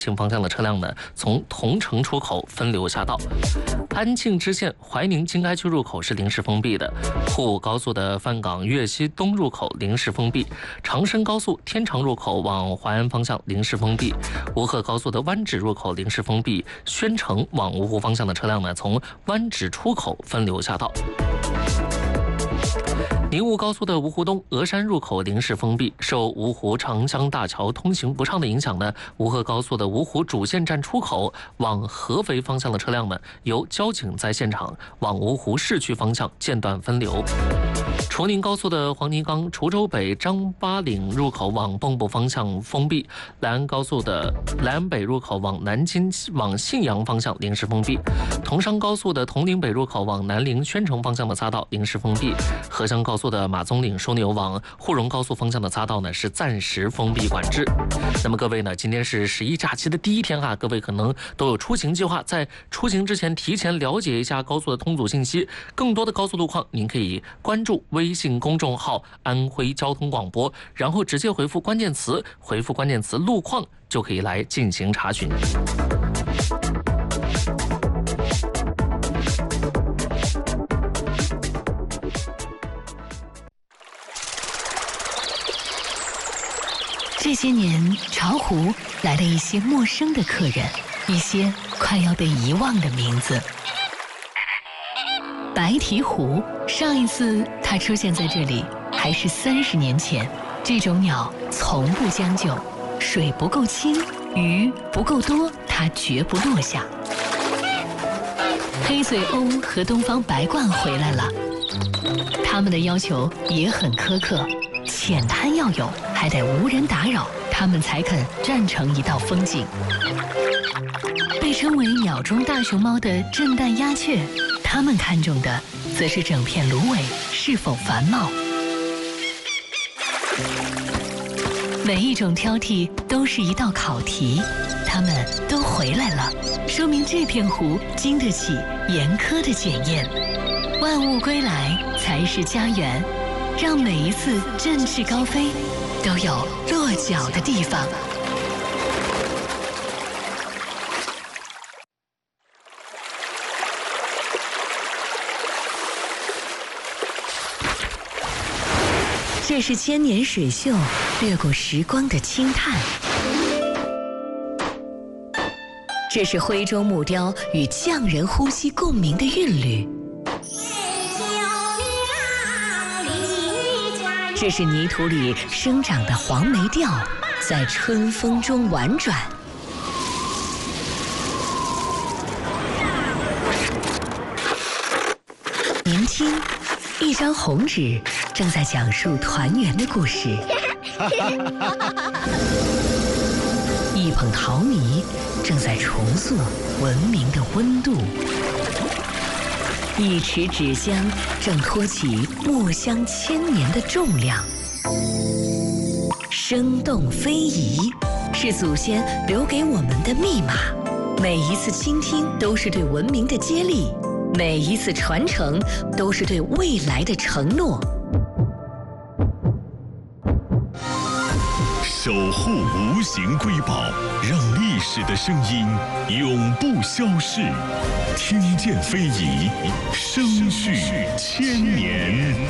行方向的车辆呢，从桐城出口分流下道。安庆支线怀宁经开区入口是临时封闭的，沪高速的范港粤西东入口临时封闭，长深高速天长入口往淮安方向临时封闭，吴河高速的湾仔入口临时封闭，宣城往芜湖方向的车辆呢，从湾仔出口分流下道。宁沪高速的芜湖东峨山入口临时封闭，受芜湖长江大桥通行不畅的影响呢，吴河高速的芜湖主线站出口往合肥方向的车辆呢，由交警在现场往芜湖市区方向间断分流。崇宁高速的黄泥岗滁州北张巴岭入口往蚌埠方向封闭，兰安高速的兰安北入口往南京往信阳方向临时封闭，同商高速的铜陵北入口往南陵宣城方向的匝道临时封闭，合江高速的马宗岭枢纽往沪蓉高速方向的匝道呢是暂时封闭管制。那么各位呢，今天是11假期的第一天啊，各位可能都有出行计划，在出行之前提前了解一下高速的通阻信息，更多的高速路况您可以关注微信公众号安徽交通广播，然后直接回复关键词路况就可以来进行查询。 这些年，巢湖来了一些陌生的客人，一些快要被遗忘的名字。白鹈鹕，上一次它出现在这里还是30年前。这种鸟从不将就，水不够清，鱼不够多，它绝不落下。黑嘴鸥和东方白鹳回来了，它们的要求也很苛刻，浅滩要有，还得无人打扰，它们才肯站成一道风景。被称为鸟中大熊猫的震旦鸦雀，它们看重的则是整片芦苇是否繁茂。每一种挑剔都是一道考题，它们都回来了，说明这片湖经得起严苛的检验。万物归来才是家园，让每一次振翅高飞都有落脚的地方。这是千年水秀掠过时光的轻叹，这是徽州木雕与匠人呼吸共鸣的韵律，这是泥土里生长的黄梅调在春风中婉转。您听，一张红纸正在讲述团圆的故事，一捧陶泥正在重塑文明的温度，一池纸浆正托起墨香千年的重量。生动非遗是祖先留给我们的密码，每一次倾听都是对文明的接力，每一次传承都是对未来的承诺。 守护无形瑰宝，让历史的声音永不消逝。听见非遗，声续千年。